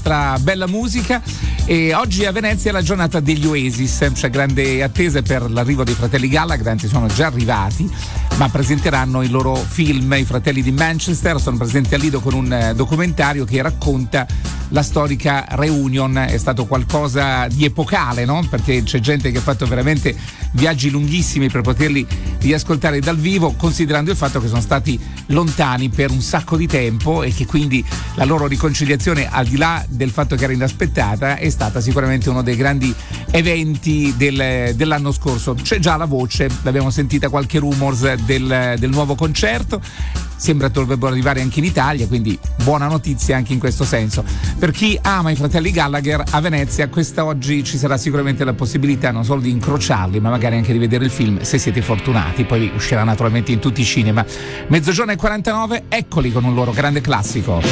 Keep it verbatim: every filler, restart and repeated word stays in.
altra bella musica. E oggi a Venezia è la giornata degli Oasis, c'è grande attesa per l'arrivo dei fratelli Gallagher, anzi sono già arrivati, ma presenteranno il loro film. I fratelli di Manchester sono presenti al Lido con un documentario che racconta la storica reunion. È stato qualcosa di epocale, no? Perché c'è gente che ha fatto veramente viaggi lunghissimi per poterli riascoltare dal vivo, considerando il fatto che sono stati lontani per un sacco di tempo e che quindi la loro riconciliazione, al di là del fatto che era inaspettata, è stata sicuramente uno dei grandi eventi del, dell'anno scorso. C'è già la voce, l'abbiamo sentita, qualche rumors del, del nuovo concerto. Sembra dovrebbero arrivare anche in Italia, quindi buona notizia anche in questo senso. Per chi ama i fratelli Gallagher, a Venezia quest'oggi ci sarà sicuramente la possibilità non solo di incrociarli, ma magari anche di vedere il film, se siete fortunati. Poi uscirà naturalmente in tutti i cinema. Mezzogiorno e quarantanove, eccoli con un loro grande classico.